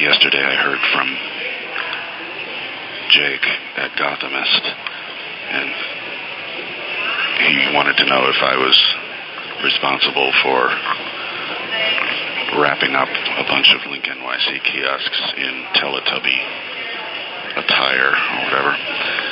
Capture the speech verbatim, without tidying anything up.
yesterday I heard from Jake at Gothamist, and he wanted to know if I was responsible for wrapping up a bunch of Link N Y C kiosks in Teletubby attire or whatever.